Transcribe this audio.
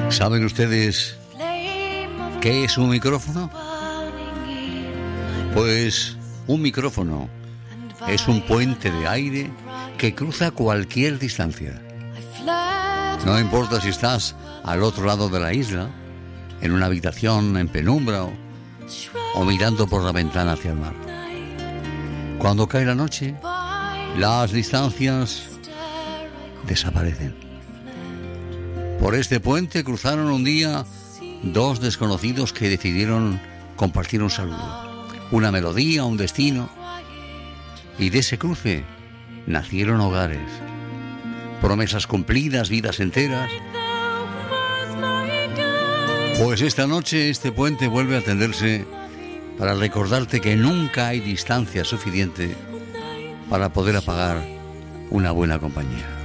¿Saben ustedes qué es un micrófono? Pues un micrófono es un puente de aire que cruza cualquier distancia. No importa si estás al otro lado de la isla, en una habitación en penumbra o mirando por la ventana hacia el mar. Cuando cae la noche, las distancias desaparecen. Por este puente cruzaron un día dos desconocidos que decidieron compartir un saludo, una melodía, un destino. Y de ese cruce nacieron hogares, promesas cumplidas, vidas enteras. Pues esta noche este puente vuelve a tenderse para recordarte que nunca hay distancia suficiente para poder apagar una buena compañía.